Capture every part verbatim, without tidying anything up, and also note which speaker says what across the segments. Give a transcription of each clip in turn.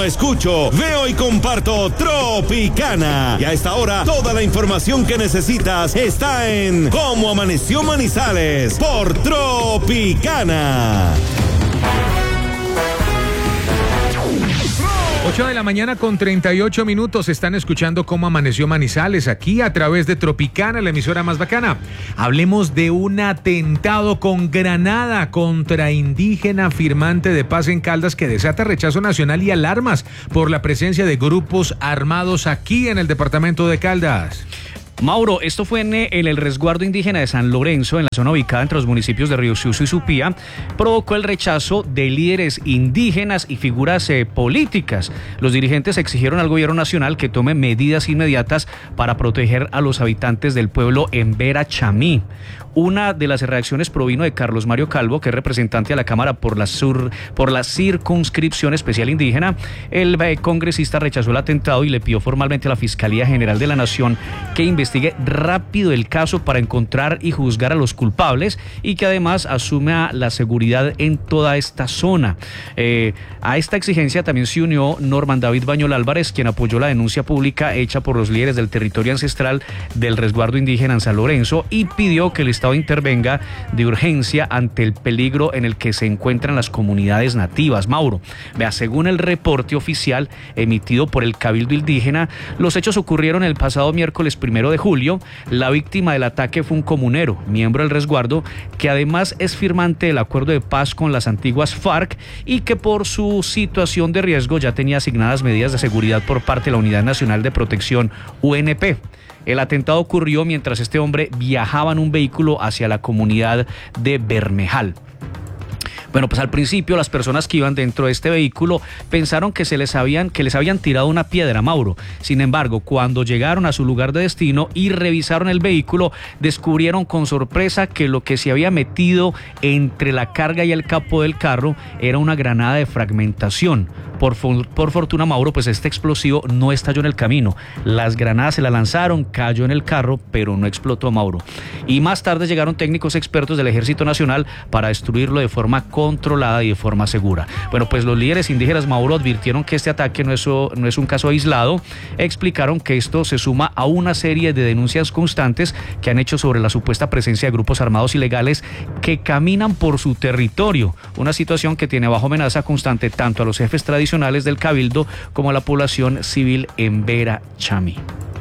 Speaker 1: escucho, veo y comparto Tropicana. Y a esta hora, toda la información que necesitas está en Cómo Amaneció Manizales por Tropicana.
Speaker 2: ocho de la mañana con treinta y ocho minutos. Están escuchando Cómo Amaneció Manizales aquí a través de Tropicana, la emisora más bacana. Hablemos de un atentado con granada contra indígena firmante de paz en Caldas que desata rechazo nacional y alarmas por la presencia de grupos armados aquí en el departamento de Caldas.
Speaker 3: Mauro, esto fue en, en el resguardo indígena de San Lorenzo, en la zona ubicada entre los municipios de Río Suso y Supía. Provocó el rechazo de líderes indígenas y figuras eh, políticas. Los dirigentes exigieron al gobierno nacional que tome medidas inmediatas para proteger a los habitantes del pueblo Embera Chamí. Una de las reacciones provino de Carlos Mario Calvo, que es representante a la Cámara por la, sur, por la circunscripción especial indígena. El eh, congresista rechazó el atentado y le pidió formalmente a la Fiscalía General de la Nación que investigue rápido el caso para encontrar y juzgar a los culpables y que además asuma la seguridad en toda esta zona. Eh, a esta exigencia también se unió Norman David Bañol Álvarez, quien apoyó la denuncia pública hecha por los líderes del territorio ancestral del resguardo indígena en San Lorenzo y pidió que el Estado intervenga de urgencia ante el peligro en el que se encuentran las comunidades nativas. Mauro, vea, según el reporte oficial emitido por el Cabildo Indígena, los hechos ocurrieron el pasado miércoles primero de julio. La víctima del ataque fue un comunero, miembro del resguardo, que además es firmante del acuerdo de paz con las antiguas FARC y que por su situación de riesgo ya tenía asignadas medidas de seguridad por parte de la Unidad Nacional de Protección U N P. El atentado ocurrió mientras este hombre viajaba en un vehículo hacia la comunidad de Bermejal. Bueno, pues al principio las personas que iban dentro de este vehículo pensaron que se les habían, que les habían tirado una piedra, Mauro. Sin embargo, cuando llegaron a su lugar de destino y revisaron el vehículo, descubrieron con sorpresa que lo que se había metido entre la carga y el capó del carro era una granada de fragmentación. Por, por fortuna, Mauro, pues este explosivo no estalló en el camino. Las granadas se la lanzaron, cayó en el carro, pero no explotó, Mauro. Y más tarde llegaron técnicos expertos del Ejército Nacional para destruirlo de forma controlada y de forma segura. Bueno, pues los líderes indígenas, Mauro, advirtieron que este ataque no es, no es un caso aislado. Explicaron que esto se suma a una serie de denuncias constantes que han hecho sobre la supuesta presencia de grupos armados ilegales que caminan por su territorio. Una situación que tiene bajo amenaza constante tanto a los jefes tradicionales del Cabildo como a la población civil en Embera Chamí.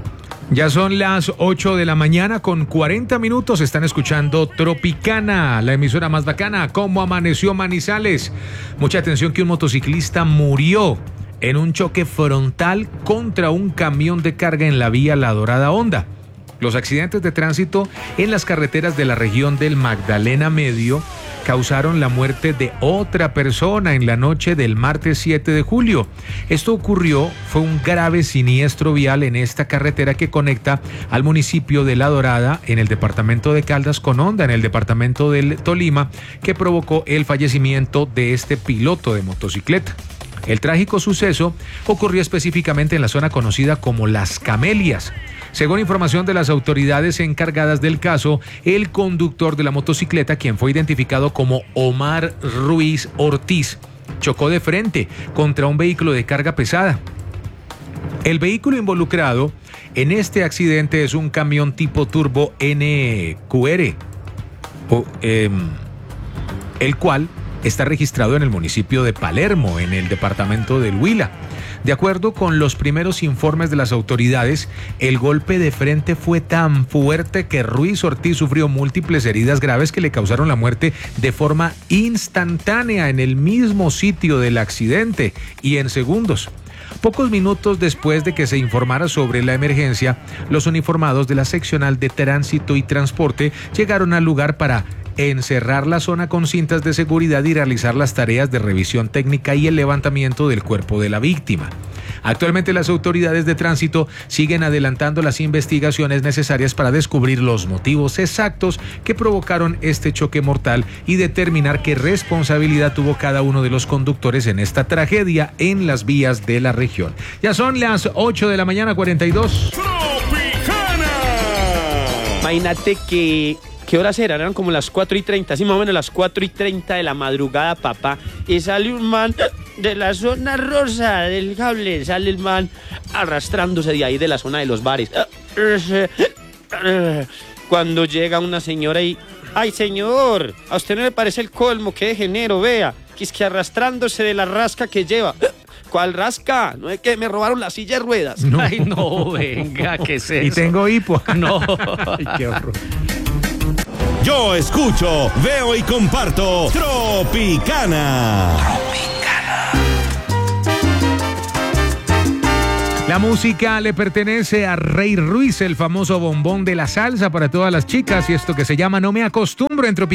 Speaker 2: Ya son las ocho de la mañana con cuarenta minutos. Están escuchando Tropicana, la emisora más bacana. Cómo Amaneció Manizales. Mucha atención que un motociclista murió en un choque frontal contra un camión de carga en la vía La Dorada Honda. Los accidentes de tránsito en las carreteras de la región del Magdalena Medio causaron la muerte de otra persona en la noche del martes siete de julio. Esto ocurrió, fue un grave siniestro vial en esta carretera que conecta al municipio de La Dorada en el departamento de Caldas con Honda en el departamento del Tolima, que provocó el fallecimiento de este piloto de motocicleta. El trágico suceso ocurrió específicamente en la zona conocida como Las Camelias. Según información de las autoridades encargadas del caso, el conductor de la motocicleta, quien fue identificado como Omar Ruiz Ortiz, chocó de frente contra un vehículo de carga pesada. El vehículo involucrado en este accidente es un camión tipo turbo N Q R, o, eh, el cual está registrado en el municipio de Palermo, en el departamento del Huila. De acuerdo con los primeros informes de las autoridades, el golpe de frente fue tan fuerte que Ruiz Ortiz sufrió múltiples heridas graves que le causaron la muerte de forma instantánea en el mismo sitio del accidente y en segundos. Pocos minutos después de que se informara sobre la emergencia, los uniformados de la seccional de tránsito y transporte llegaron al lugar para encerrar la zona con cintas de seguridad y realizar las tareas de revisión técnica y el levantamiento del cuerpo de la víctima. Actualmente las autoridades de tránsito siguen adelantando las investigaciones necesarias para descubrir los motivos exactos que provocaron este choque mortal y determinar qué responsabilidad tuvo cada uno de los conductores en esta tragedia en las vías de la región. Ya son las ocho de la mañana, cuarenta y dos.
Speaker 4: ¡Tropicana! Imagínate que... ¿Qué horas eran? Eran como las cuatro y treinta, sí, más o menos las cuatro y treinta de la madrugada, papá. Y sale un man de la zona rosa del cable sale el man arrastrándose de ahí de la zona de los bares. Cuando llega una señora y... ¡Ay, señor! A usted no le parece el colmo, qué de género, vea. Que es que arrastrándose de la rasca que lleva. ¿Cuál rasca? No es que me robaron la silla de ruedas.
Speaker 3: No. Ay, no, venga, ¿qué es eso?
Speaker 2: Y tengo hipo.
Speaker 3: No.
Speaker 2: Ay, qué horror.
Speaker 1: Yo escucho, veo y comparto Tropicana.
Speaker 2: La música le pertenece a Rey Ruiz, el famoso bombón de la salsa para todas las chicas, y esto que se llama No me acostumbro en Tropicana.